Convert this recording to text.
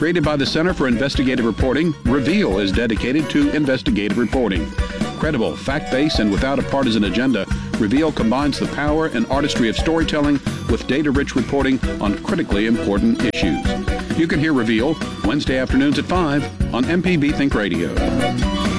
Created by the Center for Investigative Reporting, Reveal is dedicated to investigative reporting. Credible, fact-based, and without a partisan agenda, Reveal combines the power and artistry of storytelling with data-rich reporting on critically important issues. You can hear Reveal Wednesday afternoons at 5 on MPB Think Radio.